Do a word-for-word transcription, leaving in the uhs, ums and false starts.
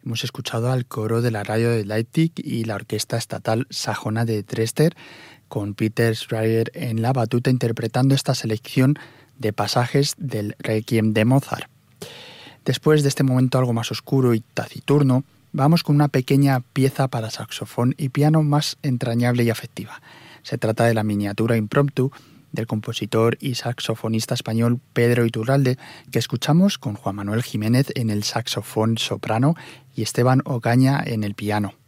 Hemos escuchado al coro de la radio de Leipzig y la Orquesta Estatal Sajona de Dresde, con Peter Schreier en la batuta interpretando esta selección de pasajes del Requiem de Mozart. Después de este momento algo más oscuro y taciturno, vamos con una pequeña pieza para saxofón y piano más entrañable y afectiva. Se trata de la miniatura Impromptu del compositor y saxofonista español Pedro Iturralde, que escuchamos con Juan Manuel Jiménez en el saxofón soprano y Esteban Ocaña en el piano.